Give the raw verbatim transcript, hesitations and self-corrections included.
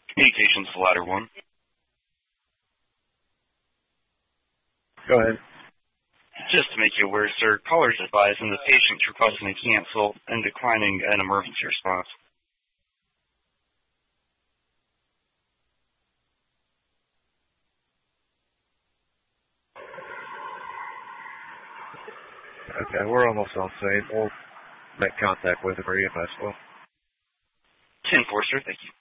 Communications, the latter one. Go ahead. Just to make you aware, sir, callers advising the patient's requesting to cancel and declining an emergency response. Okay, we're almost all safe. We'll make contact with the E M S. Well, ten four, sir. Thank you.